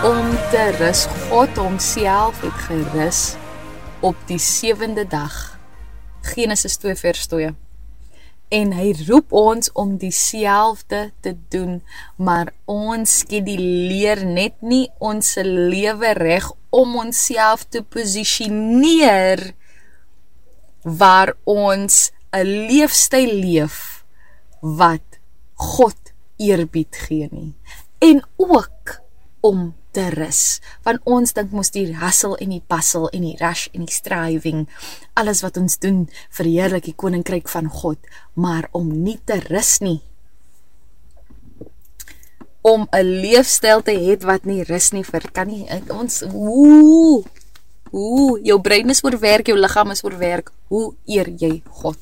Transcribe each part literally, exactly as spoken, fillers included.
om te rus. God homself het gerus op die sewende dag. Genesis twee vers twee. En hy roep ons om dieselfde te doen, maar ons skeduleer net nie ons lewe reg om onsself te posisioneer waar ons 'n leefstyl leef wat God eerbied gee nie. En ook om te rus, want ons dink mos die hustle en die bustle en die rush en die striving, alles wat ons doen verheerlik die koninkryk van God, maar om nie te rus nie, om 'n leefstyl te hê wat nie rus nie, vir kan nie, ons, oeh, oeh, jou brein is oorwerk, jou liggaam is oorwerk, hoe eer jy God?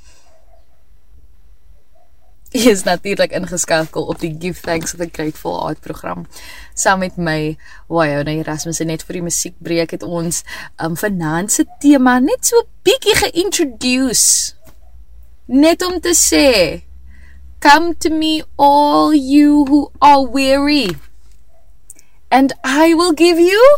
Jy is natuurlijk ingeskakel op die Give Thanks with a Grateful Heart program. Saam met my, Wayona Erasmus, en net vir die musiekbreek het ons um, vanaandse thema net so bietjie geïntroduce. Net om te sê, come to me all you who are weary, and I will give you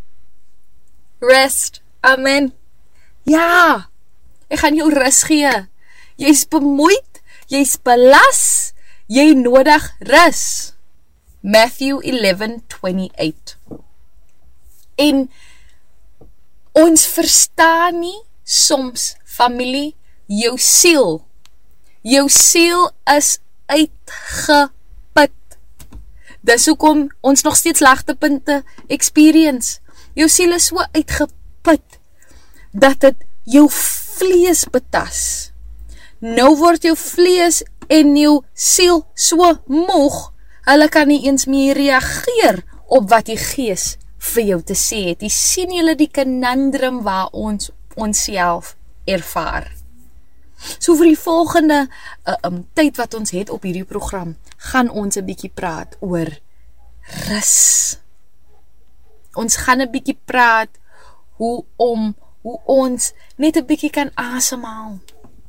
rest. Amen. Ja, ek gaan jou rus gee. Jy is bemoeid, jy is belas, jy nodig rus. Matthew eleven twenty-eight. En ons verstaan nie soms, familie, jou siel. Jou siel is uitgeput. Dis hoekom ons nog steeds laagtepunte experience. Jou siel is so uitgeput, dat het jou vlees betas. Nou word jou vlees en jou siel so moeg, hulle kan nie eens meer reageer op wat die gees vir jou te sê het. Die sien julle die conundrum waar ons onsself ervaar. So vir die volgende uh, um, tyd wat ons het op hierdie program, gaan ons 'n bietjie praat oor rus. Ons gaan 'n bietjie praat hoe om, hoe ons net 'n bietjie kan asemhaal.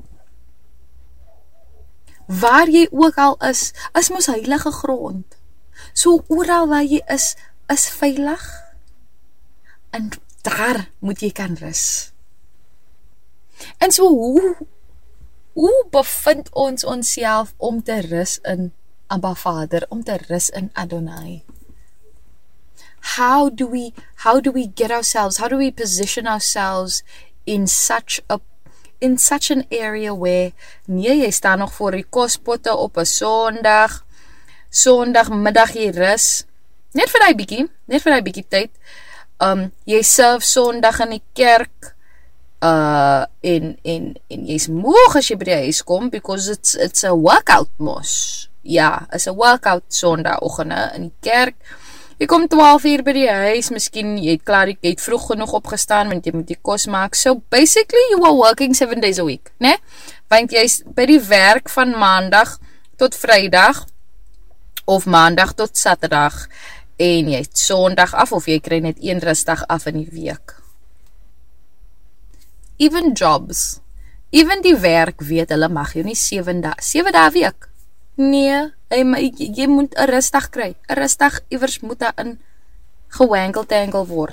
Waar jy ook al is, is mos heilige grond. So oral waar jy is, is veilig. En daar moet jy kan rus. En so hoe, hoe bevind ons onsself om te rus in Abba Vader, om te rus in Adonai? How do we, how do we get ourselves, how do we position ourselves in such a in such an area where, nee, jy staan nog voor die kospotte op 'n Sondag, Sondagmiddag jy rus, net vir die bietjie, net vir die bietjie tyd, um, jy serve Sondag in die kerk, uh, en, en, en jy's moeg as jy by die huis kom, because it's, it's a workout mos, ja, it's a workout Sondagoggende in die kerk, jy kom twaalf uur by die huis, miskien jy het klaar, jy het vroeg genoeg opgestaan, want jy moet die kos maak, so basically you are working seven days a week, ne? Want jy is by die werk van maandag tot vrydag, of maandag tot saterdag, en jy het sondag af, of jy kry net een rusdag af in die week. Even jobs, even die werk weet, hulle mag jou nie seven dae, seven dae week, nee, Jy, jy moet 'n rusdag kry. 'n Rusdag iewers moet daar in gewangle-tangle word.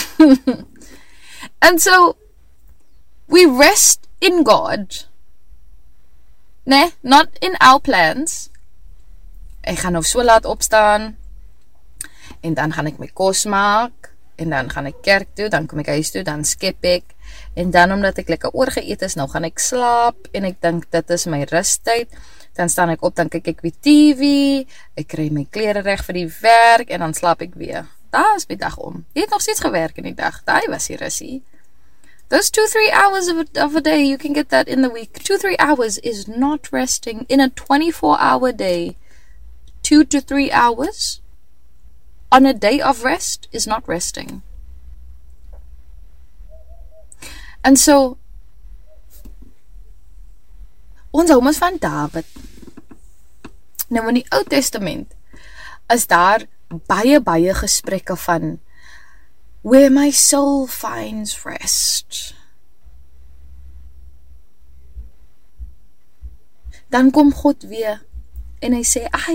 And so, we rest in God. Nee, not in our plans. Ek gaan nou so laat opstaan, en dan gaan ek my kos maak, en dan gaan ek kerk toe, dan kom ek huis toe, dan skep ek, en dan omdat ek lekker oorgeëet is, nou gaan ek slaap, en ek dink dit is my rustyd, dan staan ek op, dan kyk ek weer T V, ek kry my klere reg vir die werk, en dan slaap ek weer. Daar is my dag om. Jy het nog steeds gewerk in die dag, daai was die russie. Those two, three hours of a, of a day, you can get that in the week. Two, three hours is not resting in a twenty-four hour day. Two to three hours on a day of rest is not resting. And so, ons hou ons van David. Nou in die Ou Testament is daar baie, baie gesprekke van where my soul finds rest. Dan kom God weer en hy sê,